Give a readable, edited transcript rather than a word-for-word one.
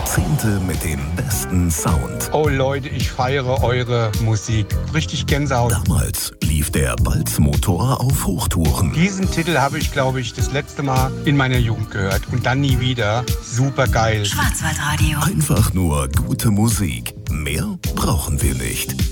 Jahrzehnte mit dem besten Sound. Oh Leute, ich feiere eure Musik. Richtig Gänsehaut. Damals lief der Balzmotor auf Hochtouren. Diesen Titel habe ich, glaube ich, das letzte Mal in meiner Jugend gehört. Und dann nie wieder. Super geil. Schwarzwaldradio. Einfach nur gute Musik. Mehr brauchen wir nicht.